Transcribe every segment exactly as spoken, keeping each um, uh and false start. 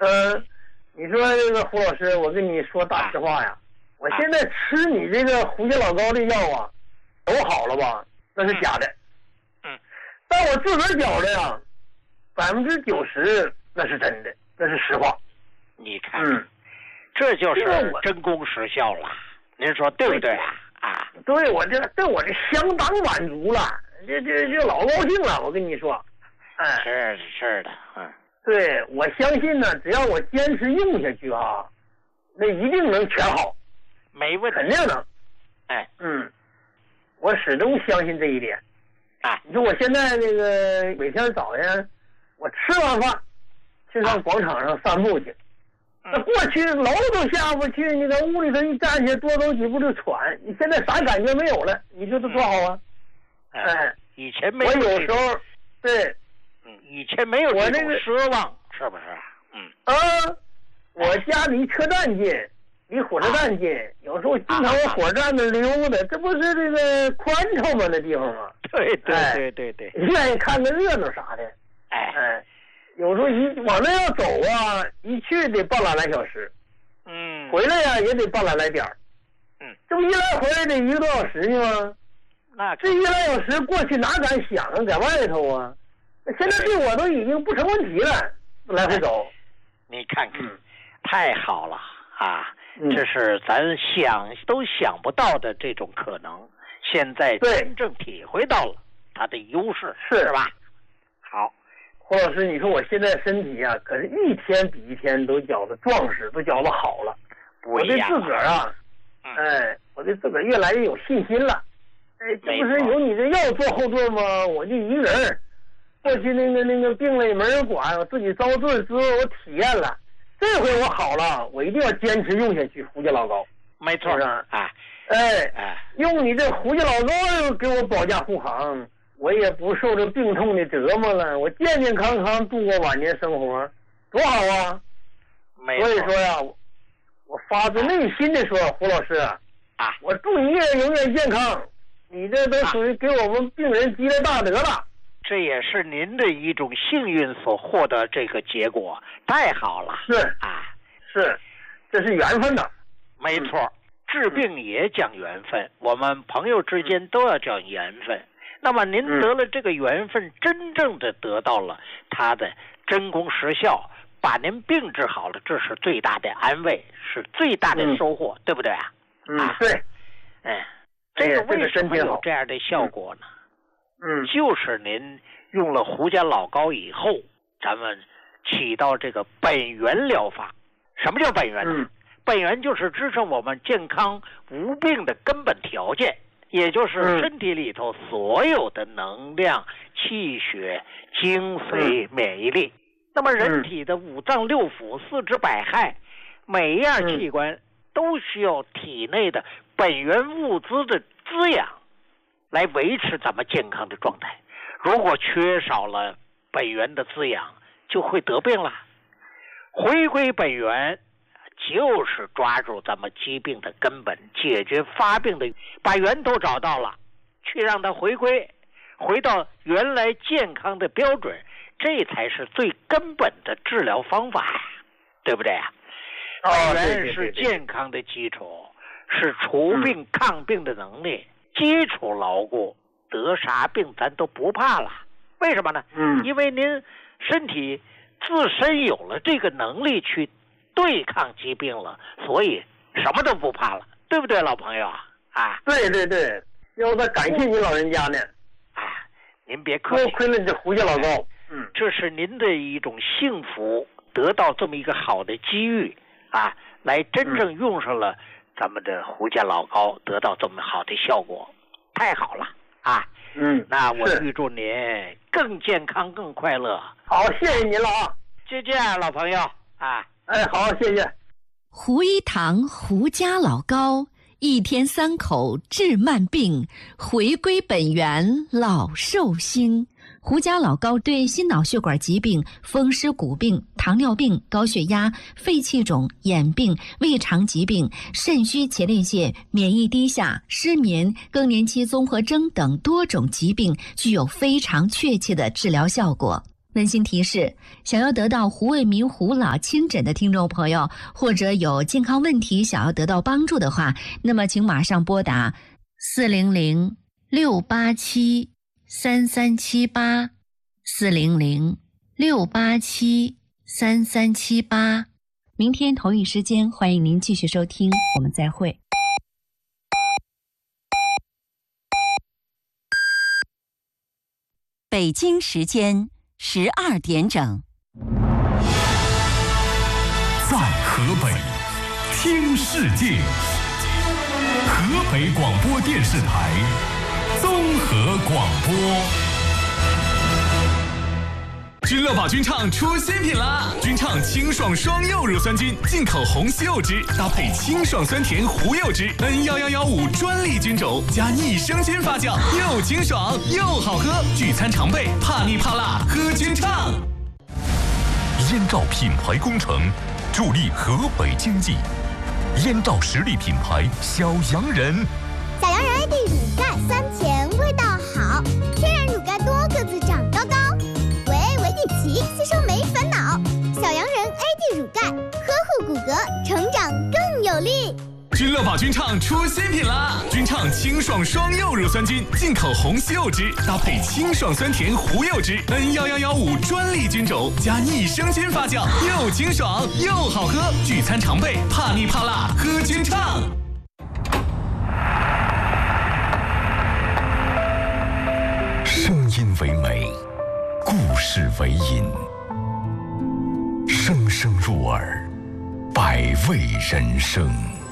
呃，你说这个胡老师，我跟你说大实话呀，我现在吃你这个胡椒老高的药啊，都好了吧？那是假的。 嗯。 但我自个儿觉得呀，百分之九十那是真的，那是实话。 你看， 嗯， 这就是真功实效了。您说对不对啊？啊， 对，我这对我这相当满足了，这这这老高兴了。我跟你说，哎， 是是的，嗯， 对，我相信呢，只要我坚持用下去啊，那一定能全好， 没问题， 肯定能。 哎， 嗯，我始终相信这一点。 啊， 你说我现在那个每天早上，我吃完饭去上广场上散步去。那过去楼都下不去，你在屋里头一站起来多走几步就喘，你现在啥感觉没有了，你说这多好啊！ 嗯、哎，以前没有， 我有时候对， 嗯，以前没有这种奢望，是不是？嗯啊，我家离车站近，离火车站近，啊、有时候经常往火车站那溜达，这不是这个宽敞吗？那地方吗？ 对对对对对， 愿意看个热闹啥的， 哎哎。有时候一往那要走啊，一去得半拉来小时， 嗯， 回来呀、啊、也得半拉来点儿， 嗯， 这不一来回来得一个多小时呢吗？ 那这一来小时过去哪敢想啊，在外头啊，现在对我都已经不成问题了，来回走。 你看看， 嗯、 太好了啊！ 嗯、 这是咱想都想不到的这种可能，现在真正体会到了它的优势， 是是吧？好。 胡老师，你说我现在身体啊，可是一天比一天都觉得壮实，都觉得好了。我对自个儿啊， 嗯、 哎，我对自个儿越来越有信心了。哎，这不是有你这药做后盾吗？我就一个人，过去那个那个病了也没人管，我自己遭罪滋，我体验了。这回我好了，我一定要坚持用下去。胡家老高， 没错啊， 哎， 哎哎， 用你这胡家老高给我保驾护航。我也不受这病痛的折磨了，我健健康康度过晚年生活，多好啊！所以说呀，我发自内心的说，胡老师啊，我祝你也永远健康，你这都属于给我们病人积了大德了。 这也是您的一种幸运所获得这个结果，太好了。 是啊， 是，这是缘分的。 没错，嗯、治病也讲缘分，我们朋友之间都要讲缘分。那么您得了这个缘分，嗯、真正的得到了他的真功实效，把您病治好了，这是最大的安慰，是最大的收获，嗯、对不对啊？ 嗯，啊、对。 哎，这个为什么有这样的效果呢？ 嗯， 就是您用了胡家老高以后，咱们起到这个本源疗法。什么叫本源呢？ 嗯、 本源就是支撑我们健康无病的根本条件。也就是身体里头所有的能量、气血、精髓、免疫力。那么人体的五脏六腑、四肢百骸，每一样器官都需要体内的本源物资的滋养，来维持咱们健康的状态。如果缺少了本源的滋养，就会得病了。回归本源，就是抓住咱们疾病的根本，解决发病的，把源头找到了，去让它回归，回到原来健康的标准，这才是最根本的治疗方法，对不对啊？本源是健康的基础，是除病抗病的能力，基础牢固，得啥病咱都不怕了。为什么呢？ 嗯， 因为您身体自身有了这个能力去对抗疾病了，所以什么都不怕了，对不对，老朋友啊？啊， 对对对，要再感谢你老人家呢。 啊，您别客气， 多亏了你这胡家老高。 嗯，这是您的一种幸福，得到这么一个好的机遇啊，来真正用上了咱们的胡家老高，得到这么好的效果，太好了啊！ 嗯， 那我预祝您更健康、更快乐。 好，谢谢您了啊！ 就这样，老朋友啊。 哎，好，谢谢。 胡一堂胡家老高，一天三口治慢病，回归本源老寿星。胡家老高对心脑血管疾病、风湿骨病、糖尿病、高血压、肺气肿、眼病、胃肠疾病、肾虚前列腺、免疫低下、失眠、更年期综合征等多种疾病具有非常确切的治疗效果。 温馨提示：想要得到胡卫民胡老亲诊的听众朋友，或者有健康问题想要得到帮助的话，那么请马上拨打四零零六八七三三七八四零零六八七三三七八。明天同一时间，欢迎您继续收听，我们再会。 北京时间十二点整， 在河北听世界，河北广播电视台综合广播。君乐宝君畅出新品啦！君畅清爽双柚乳酸菌，进口红西柚汁，搭配清爽酸甜胡柚汁 N 一一一五专利菌种，加益生菌发酵，又清爽又好喝。聚餐常备，怕腻怕辣，喝君畅。燕赵品牌工程，助力河北经济。燕赵实力品牌小洋人， 小洋人 A D 乳钙酸甜，味道好，天然乳钙多个子长高高。吸收没烦恼，小洋人 A D 乳钙，呵护骨骼，成长更有力。 君乐宝君畅出新品啦！君畅清爽双柚乳酸菌，进口红西柚汁，搭配清爽酸甜胡柚汁 N 一一一五专利菌种，加益生菌发酵，又清爽又好喝。聚餐常备，怕腻怕辣，喝君畅。声音为美，故事为引，声声入耳，百味人生。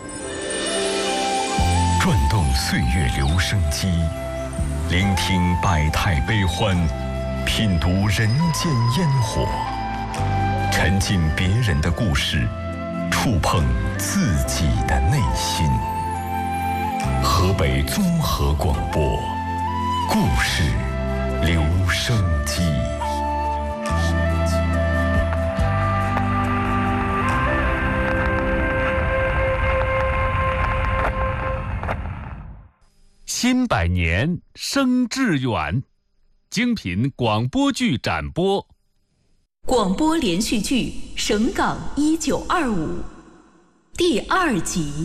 转动岁月留声机，聆听百态悲欢，品读人间烟火，沉浸别人的故事，触碰自己的内心。河北综合广播，故事留声机。 新百年生致远，精品广播剧展播。 广播连续剧《省港一九二五》第二集。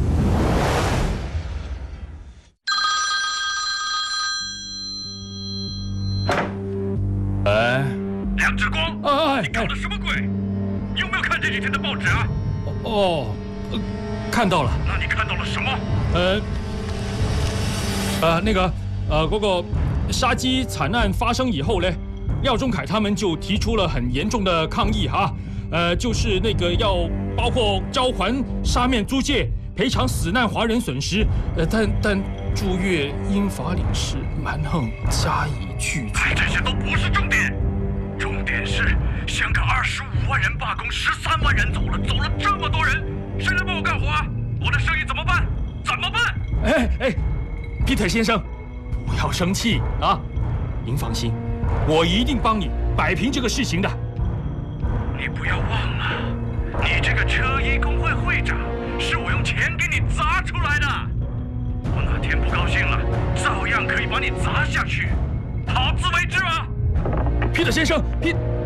哎， 梁志光， 哎， 你搞的什么鬼？你有没有看这几天的报纸啊？ 哦，呃、看到了。 那你看到了什么？ 呃，呃，那个，呃，嗰個殺雞慘案發生以後呢，廖仲愷他們就提出了很嚴重的抗議哈，呃，就是那個要包括交還沙面租界、賠償死難華人損失，呃，但但駐粵英法領事蠻橫加以拒絕。 哎，這些都不是重點，重點是香港二十五萬人罷工，十三萬人走了，走了這麼多人，誰來幫我幹活啊？我的生意怎麼辦？怎麼辦？ 哎哎。Peter 先生，不要生氣啊！您放心，我一定幫你擺平這個事情的。 你不要忘了，你這個車衣工會會長是我用錢給你砸出來的。我哪天不高興了，照樣可以把你砸下去。好自為之啊 ！Peter 先生，Peter。